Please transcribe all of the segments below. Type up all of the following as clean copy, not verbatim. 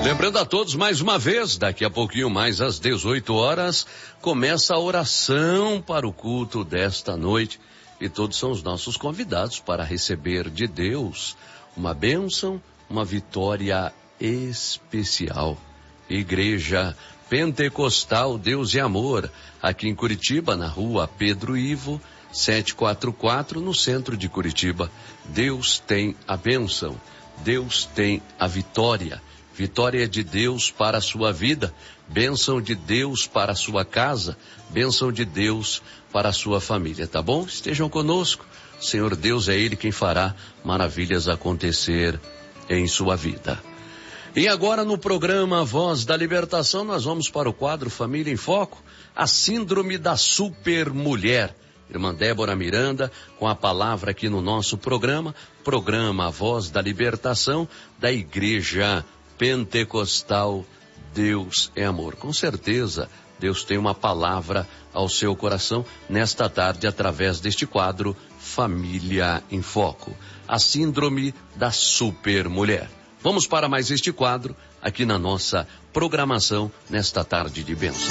Lembrando a todos mais uma vez, daqui a pouquinho mais às 18 horas, começa a oração para o culto desta noite. E todos são os nossos convidados para receber de Deus uma bênção, uma vitória especial. Igreja Pentecostal Deus e Amor, aqui em Curitiba, na rua Pedro Ivo, 744, no centro de Curitiba. Deus tem a bênção, Deus tem a vitória. Vitória de Deus para a sua vida, bênção de Deus para a sua casa, bênção de Deus para a sua família, tá bom? Estejam conosco, Senhor Deus é Ele quem fará maravilhas acontecer em sua vida. E agora no programa Voz da Libertação nós vamos para o quadro Família em Foco, a síndrome da supermulher. Irmã Débora Miranda, com a palavra aqui no nosso programa Voz da Libertação da Igreja Pentecostal Deus é Amor. Com certeza, Deus tem uma palavra ao seu coração nesta tarde através deste quadro Família em Foco, a síndrome da supermulher. Vamos para mais este quadro aqui na nossa programação nesta tarde de bênção.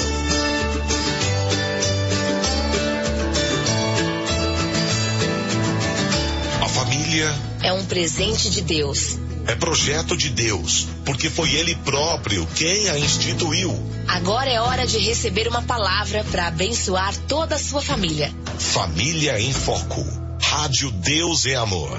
A família é um presente de Deus. É projeto de Deus, porque foi Ele próprio quem a instituiu. Agora é hora de receber uma palavra para abençoar toda a sua família. Família em Foco. Rádio Deus é Amor.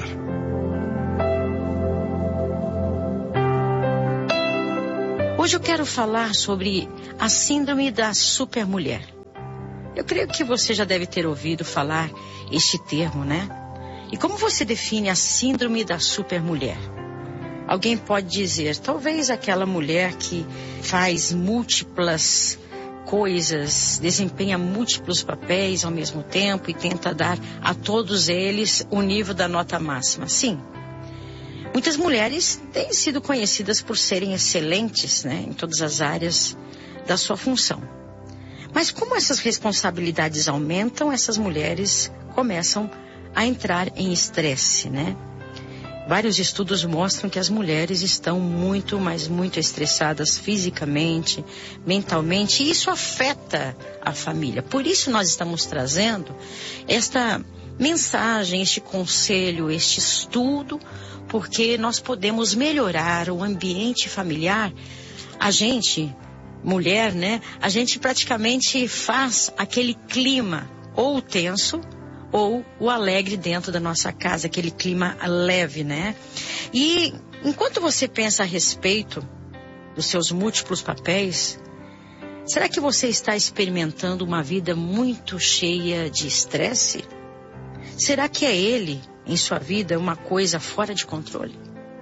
Hoje eu quero falar sobre a síndrome da supermulher. Eu creio que você já deve ter ouvido falar este termo, né? E como você define a síndrome da supermulher? Alguém pode dizer, talvez aquela mulher que faz múltiplas coisas, desempenha múltiplos papéis ao mesmo tempo e tenta dar a todos eles o nível da nota máxima. Sim, muitas mulheres têm sido conhecidas por serem excelentes, né, em todas as áreas da sua função. Mas como essas responsabilidades aumentam, essas mulheres começam a entrar em estresse, né? Vários estudos mostram que as mulheres estão muito estressadas fisicamente, mentalmente, e isso afeta a família. Por isso nós estamos trazendo esta mensagem, este conselho, este estudo, porque nós podemos melhorar o ambiente familiar. A gente, mulher, né? A gente praticamente faz aquele clima ou tenso, ou o alegre dentro da nossa casa, aquele clima leve, né? E enquanto você pensa a respeito dos seus múltiplos papéis, será que você está experimentando uma vida muito cheia de estresse? Será que é ele, em sua vida, uma coisa fora de controle?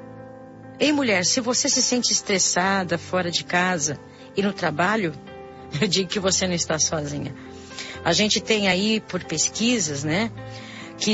Ei, mulher, se você se sente estressada fora de casa e no trabalho, eu digo que você não está sozinha. A gente tem aí, por pesquisas, né, que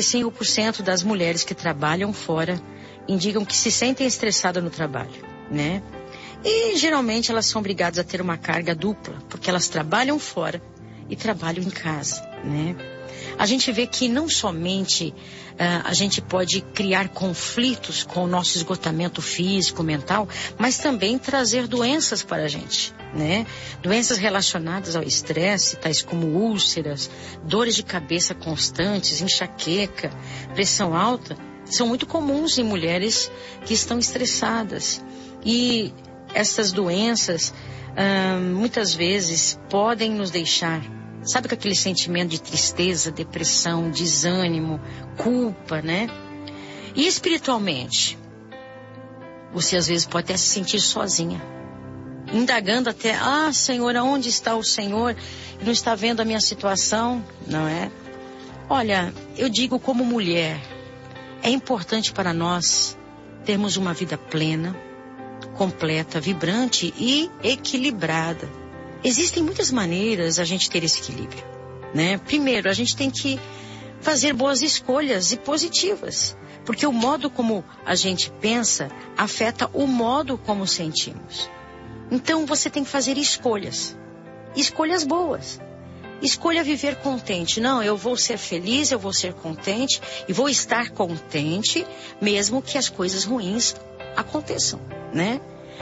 75% das mulheres que trabalham fora indicam que se sentem estressadas no trabalho, né? E geralmente elas são obrigadas a ter uma carga dupla, porque elas trabalham fora e trabalham em casa, né? A gente vê que não somente a gente pode criar conflitos com o nosso esgotamento físico, mental, mas também trazer doenças para a gente, né? Doenças relacionadas ao estresse, tais como úlceras, dores de cabeça constantes, enxaqueca, pressão alta, são muito comuns em mulheres que estão estressadas. E essas doenças, muitas vezes, podem nos deixar, sabe, com aquele sentimento de tristeza, depressão, desânimo, culpa, né? E espiritualmente, você às vezes pode até se sentir sozinha, indagando até, Senhor, aonde está o Senhor? Não está vendo a minha situação, não é? Olha, eu digo como mulher, é importante para nós termos uma vida plena, completa, vibrante e equilibrada. Existem muitas maneiras a gente ter esse equilíbrio, né? Primeiro, a gente tem que fazer boas escolhas e positivas, porque o modo como a gente pensa afeta o modo como sentimos. Então, você tem que fazer escolhas boas. Escolha viver contente. Não, eu vou ser feliz, eu vou ser contente e vou estar contente mesmo que as coisas ruins aconteçam, né?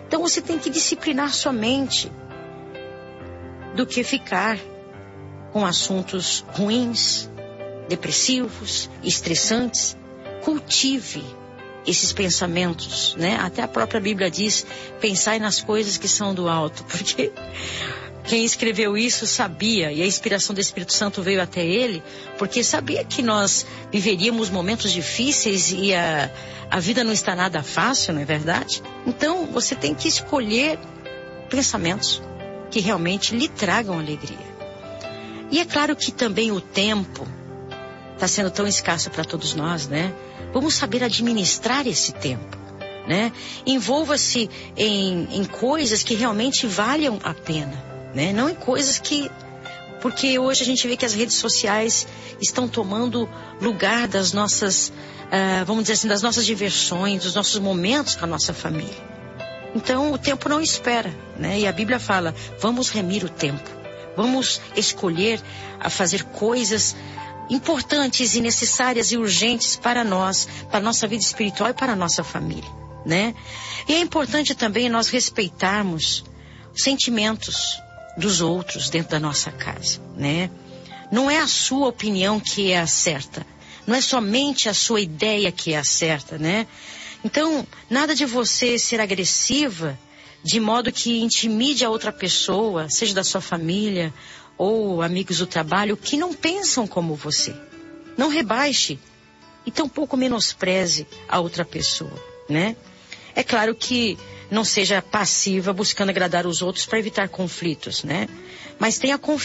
Então você tem que disciplinar sua mente do que ficar com assuntos ruins, depressivos, estressantes. Cultive esses pensamentos, né? Até a própria Bíblia diz, pensai nas coisas que são do alto, porque quem escreveu isso sabia, e a inspiração do Espírito Santo veio até ele, porque sabia que nós viveríamos momentos difíceis e a vida não está nada fácil, não é verdade? Então, você tem que escolher pensamentos que realmente lhe tragam alegria. E é claro que também o tempo está sendo tão escasso para todos nós, né? Vamos saber administrar esse tempo, né? Envolva-se em coisas que realmente valham a pena, né? Não em coisas que... Porque hoje a gente vê que as redes sociais estão tomando lugar das nossas, vamos dizer assim, das nossas diversões, dos nossos momentos com a nossa família. Então o tempo não espera, né? E a Bíblia fala, vamos remir o tempo. Vamos escolher a fazer coisas importantes e necessárias e urgentes para nós, para a nossa vida espiritual e para a nossa família, né? E é importante também nós respeitarmos os sentimentos dos outros dentro da nossa casa, né? Não é a sua opinião que é a certa, não é somente a sua ideia que é a certa, né? Então, nada de você ser agressiva de modo que intimide a outra pessoa, seja da sua família ou amigos do trabalho, que não pensam como você. Não rebaixe e tampouco menospreze a outra pessoa, né? É claro que não seja passiva buscando agradar os outros para evitar conflitos, né? Mas tenha confiança